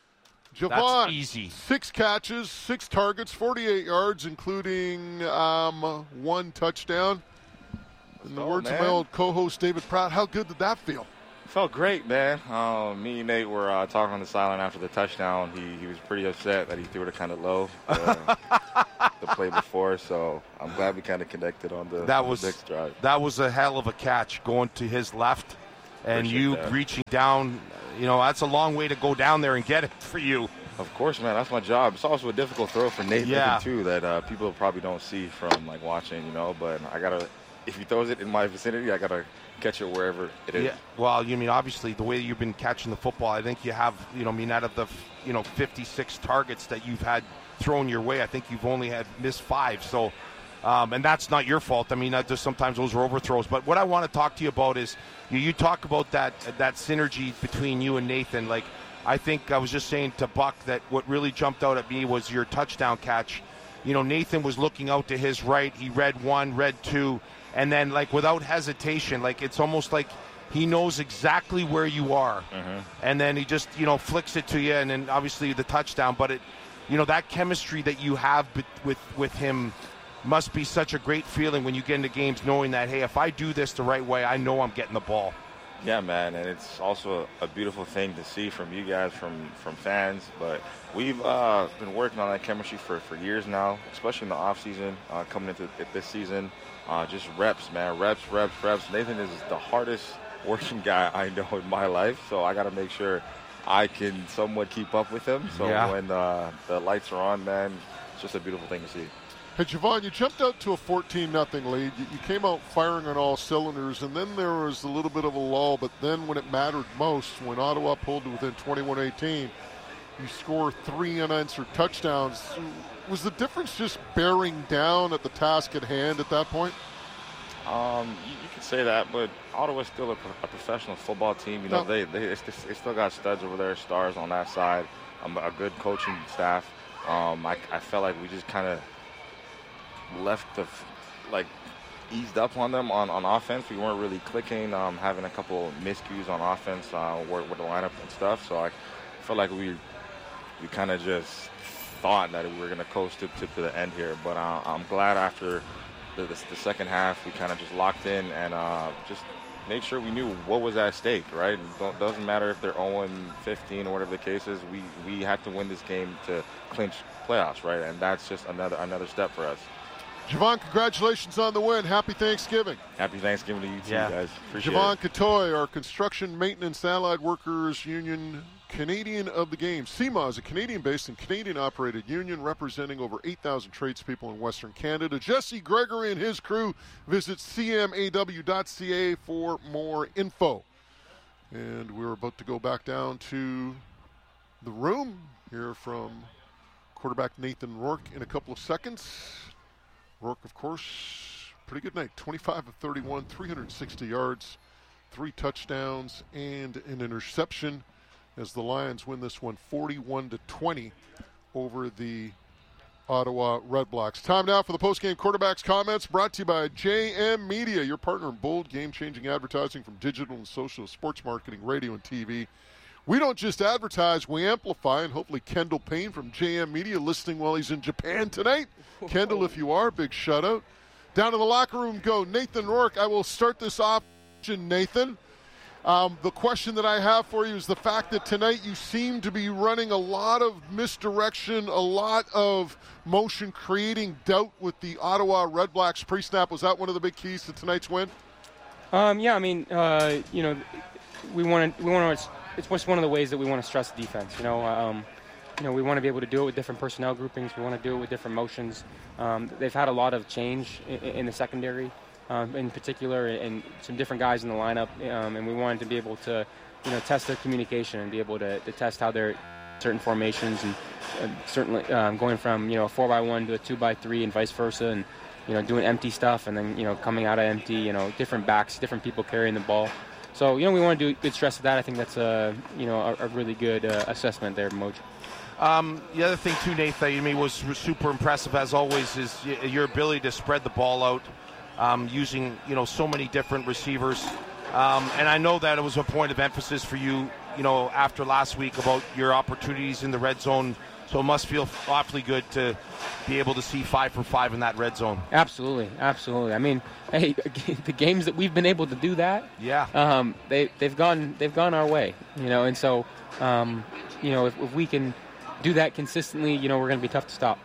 Jevon, That's easy. Six catches, six targets, forty-eight yards, including um, one touchdown. In the go, words man. of my old co-host David Pratt, how good did that feel? Felt great, man. Um, me and Nate were uh, talking on the sideline after the touchdown. He he was pretty upset that he threw it kind of low uh, the play before. So I'm glad we kind of connected on the, That on was the next drive. that was a hell of a catch going to his left. And Appreciate you that. reaching down, you know, that's a long way to go down there and get it for you. Of course, man. That's my job. It's also a difficult throw for Nathan Yeah. too that uh, people probably don't see from like watching, you know. But I gotta, if he throws it in my vicinity, I gotta catch it wherever it is. Yeah. Well, you mean obviously the way you've been catching the football, I think you have, you know, I mean out of the, you know, fifty-six targets that you've had thrown your way, I think you've only had missed five. So. Um, and that's not your fault. I mean, that just sometimes those are overthrows. But what I want to talk to you about is you, you talk about that that synergy between you and Nathan. Like, I think I was just saying to Buck that what really jumped out at me was your touchdown catch. You know, Nathan was looking out to his right. He read one, read two, and then, like, without hesitation, like, it's almost like he knows exactly where you are. Mm-hmm. And then he just, you know, flicks it to you, and then obviously the touchdown. But, it, you know, that chemistry that you have with with him must be such a great feeling when you get into games knowing that, hey, if I do this the right way, I know I'm getting the ball. Yeah, man, and it's also a, a beautiful thing to see from you guys, from, from fans. But we've uh, been working on that chemistry for, for years now, especially in the off season, uh, coming into this season. Uh, just reps, man, reps, reps, reps. Nathan is the hardest working guy I know in my life, so I got to make sure I can somewhat keep up with him. So Yeah. when uh, the lights are on, man, it's just a beautiful thing to see. Hey, Jevon, you jumped out to a fourteen nothing lead. You, you came out firing on all cylinders, and then there was a little bit of a lull. But then when it mattered most, when Ottawa pulled to within twenty-one eighteen, you score three unanswered touchdowns. Was the difference just bearing down at the task at hand at that point? Um, you, you could say that, but Ottawa's still a, a professional football team. You know, No. they they, it's, they still got studs over there, stars on that side, um, a good coaching staff. Um, I, I felt like we just kind of left the, f- like, eased up on them on, on offense. We weren't really clicking, um, having a couple miscues on offense uh, with, with the lineup and stuff. So I felt like we we kind of just thought that we were going to coast to, to, to the end here. But uh, I'm glad after the, the, the second half we kind of just locked in and uh, just made sure we knew what was at stake, right? It doesn't matter if they're oh and fifteen or whatever the case is. We, we have to win this game to clinch playoffs, right? And that's just another another step for us. Jevon, congratulations on the win. Happy Thanksgiving. Happy Thanksgiving to you too, Yeah. guys. Appreciate Jevon it. Cottoy, our Construction Maintenance Allied Workers Union Canadian of the Game. C M A is a Canadian-based and Canadian-operated union representing over eight thousand tradespeople in Western Canada. Jesse Gregory and his crew visit c m a w dot c a for more info. And we're about to go back down to the room, hear from quarterback Nathan Rourke in a couple of seconds. Rourke, of course, pretty good night. twenty-five of thirty-one, three hundred sixty yards, three touchdowns, and an interception as the Lions win this one forty-one to twenty over the Ottawa Redblacks. Time now for the post-game quarterback's comments, brought to you by J M Media, your partner in bold, game-changing advertising from digital and social, sports marketing, radio, and T V. We don't just advertise, we amplify, and hopefully Kendall Payne from J M Media listening while he's in Japan tonight. Kendall, if you are, big shout-out. Down to the locker room go Nathan Rourke. I will start this off, Nathan. Um, the question that I have for you is the fact that tonight you seem to be running a lot of misdirection, a lot of motion, creating doubt with the Ottawa Redblacks pre-snap. Was that one of the big keys to tonight's win? Um, yeah, I mean, uh, you know, we want to, we want to, it's just one of the ways that we want to stress the defense. You know, um, you know, we want to be able to do it with different personnel groupings. We want to do it with different motions. Um, they've had a lot of change in, in the secondary, um, in particular, and some different guys in the lineup. Um, and we wanted to be able to you know, test their communication and be able to, to test how they're certain formations and, and certainly um, going from, you know, a four by one to a two by three and vice versa, and, you know, doing empty stuff and then, you know, coming out of empty, you know, different backs, different people carrying the ball. So, you know, we want to do good stress of that. I think that's a, you know, a, a really good uh, assessment there, Moj. Um, the other thing, too, Nate, that to me was super impressive, as always, is your ability to spread the ball out um, using, you know, so many different receivers. Um, and I know that it was a point of emphasis for you, you know, after last week about your opportunities in the red zone. So it must feel awfully good to be able to see five for five in that red zone. Absolutely, absolutely. I mean, hey, the games that we've been able to do that, yeah, um, they they've gone they've gone our way, you know. And so, um, you know, if, if we can do that consistently, you know, we're going to be tough to stop.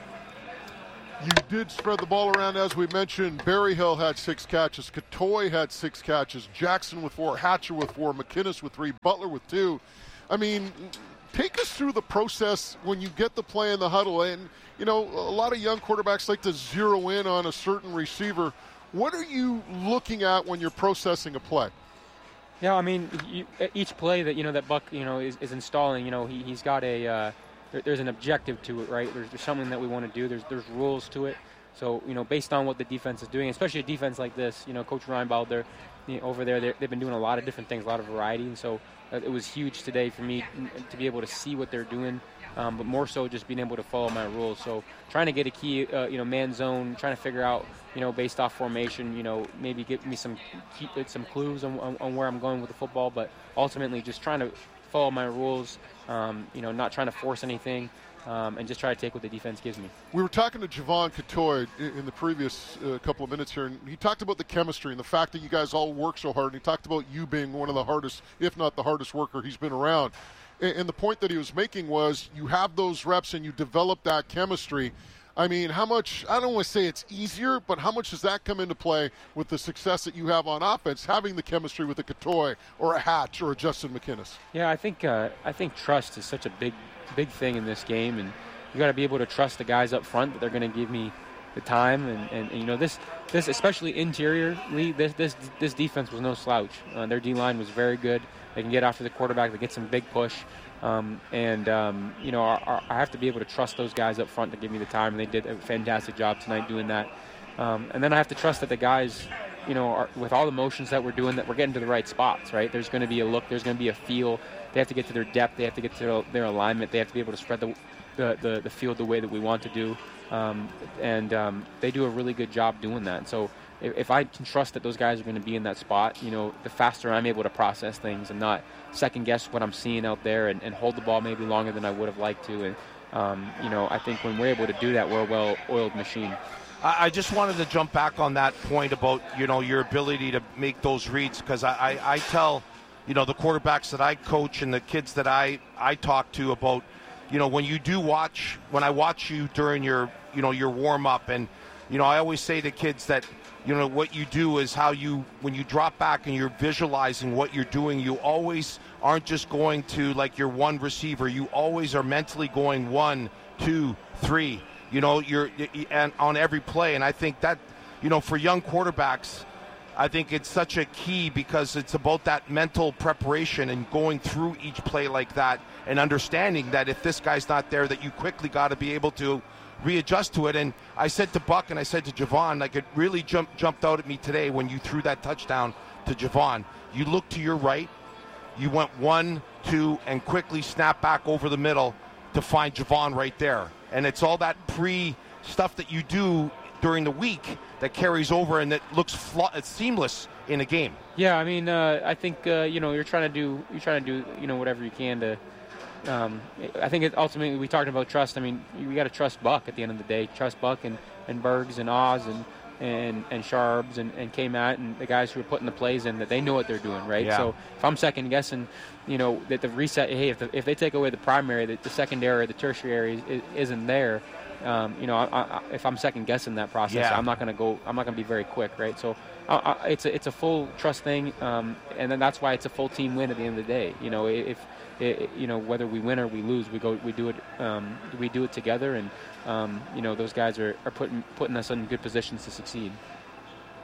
You did spread the ball around, as we mentioned. Berryhill had six catches. Katoy had six catches. Jackson with four. Hatcher with four. McInnes with three. Butler with two. I mean, take us through the process when you get the play in the huddle. And, you know, a lot of young quarterbacks like to zero in on a certain receiver. What are you looking at when you're processing a play? Yeah, I mean, you, each play that, you know, that Buck, you know, is, is installing, you know, he, he's got a uh, there, there's an objective to it, right? There's, there's something that we want to do. There's there's rules to it. So, you know, based on what the defense is doing, especially a defense like this, you know, Coach Reinbold, they're, you know, over there, they've been doing a lot of different things, a lot of variety. And so uh, it was huge today for me to be able to see what they're doing, um, but more so just being able to follow my rules. So trying to get a key, uh, you know, man zone, trying to figure out, you know, based off formation, you know, maybe give me some key, some clues on, on, on where I'm going with the football, but ultimately just trying to follow my rules, um, you know, not trying to force anything. Um, and just try to take what the defense gives me. We were talking to Javon Katoy in the previous uh, couple of minutes here, and he talked about the chemistry and the fact that you guys all work so hard, and he talked about you being one of the hardest, if not the hardest worker he's been around. And, and the point that he was making was you have those reps and you develop that chemistry. I mean, how much, I don't want to say it's easier, but how much does that come into play with the success that you have on offense, having the chemistry with a Katoy or a Hatch or a Justin McInnes? Yeah, I think uh, I think trust is such a big big thing in this game, and you got to be able to trust the guys up front that they're going to give me the time, and, and, and you know this this especially interiorly, this this this defense was no slouch. Uh, their D line was very good. They can get after the quarterback, they get some big push, um, and um, you know our, our, I have to be able to trust those guys up front to give me the time, and they did a fantastic job tonight doing that. Um, and then I have to trust that the guys, you know, are, with all the motions that we're doing, that we're getting to the right spots, right? There's going to be a look, there's going to be a feel. They have to get to their depth. They have to get to their, their alignment. They have to be able to spread the the, the, the field the way that we want to do. Um, and um, they do a really good job doing that. So if, if I can trust that those guys are going to be in that spot, you know, the faster I'm able to process things and not second guess what I'm seeing out there, and, and hold the ball maybe longer than I would have liked to. And, um, you know, I think when we're able to do that, we're a well-oiled machine. I just wanted to jump back on that point about, you know, your ability to make those reads, because I, I, I tell, you know, the quarterbacks that I coach and the kids that I, I talk to about, you know, when you do watch, when I watch you during your, you know, your warm-up, and, you know, I always say to kids that, you know, what you do is how you, when you drop back and you're visualizing what you're doing, you always aren't just going to, like, your one receiver. You always are mentally going one, two, three. You know, you're and on every play, and I think that, you know, for young quarterbacks, I think it's such a key, because it's about that mental preparation and going through each play like that, and understanding that if this guy's not there, that you quickly got to be able to readjust to it. And I said to Buck and I said to Javon, like, it really jumped jumped out at me today when you threw that touchdown to Javon. You looked to your right, you went one, two, and quickly snapped back over the middle to find Javon right there. And it's all that pre stuff that you do during the week that carries over and that looks flaw- it's seamless in a game. Yeah, I mean, uh, I think uh, you know, you're trying to do you're trying to do you know whatever you can to. Um, I think it ultimately, we talked about trust. I mean, we got to trust Buck at the end of the day. Trust Buck and, and Bergs and Oz and and and Sharbs and, and K-Matt and the guys who are putting the plays in, that they know what they're doing, right? Yeah. So if I'm second guessing, you know, that the reset, hey, if the, if they take away the primary, that the secondary or the tertiary is, isn't there, um, you know, I, I, if I'm second guessing that process, yeah. I'm not going to go. I'm not going to be very quick, right? So I, I, it's a, it's a full trust thing, um, and then that's why it's a full team win at the end of the day. You know, if It, you know, whether we win or we lose, we go, we do it, um, we do it together, and um, you know, those guys are, are putting putting us in good positions to succeed.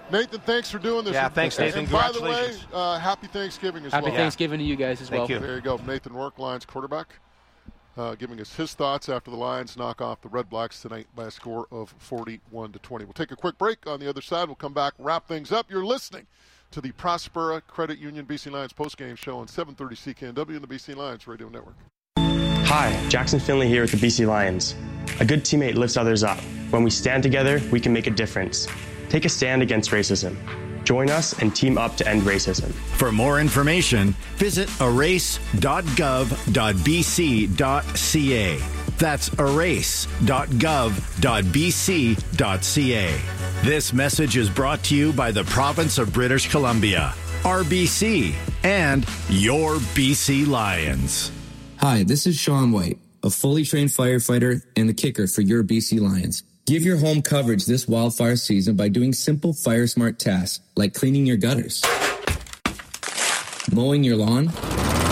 Nathan, thanks for doing this. Yeah, thanks, Nathan. And by the way, Congratulations. uh, happy Thanksgiving as Happy well. Happy Thanksgiving to you guys as Thank well. You. There you go. Nathan Rourke, Lions quarterback, uh, giving us his thoughts after the Lions knock off the Red Blacks tonight by a score of forty-one to twenty. We'll take a quick break. On the other side, we'll come back, wrap things up. You're listening to the Prospera Credit Union B C Lions postgame show on seven thirty C K N W and the B C Lions Radio Network. Hi, Jackson Finley here with the B C Lions. A good teammate lifts others up. When we stand together, we can make a difference. Take a stand against racism. Join us and team up to end racism. For more information, visit erase dot gov dot b c dot c a. That's erase dot gov dot b c dot c a. This message is brought to you by the province of British Columbia, R B C, and your B C Lions. Hi, this is Sean White, a fully trained firefighter and the kicker for your B C Lions. Give your home coverage this wildfire season by doing simple fire smart tasks like cleaning your gutters, mowing your lawn,